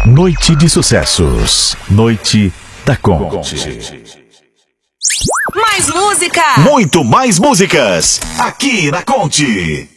Noite de sucessos. Noite da Conte. Mais música! Muito mais músicas. Aqui na Conte.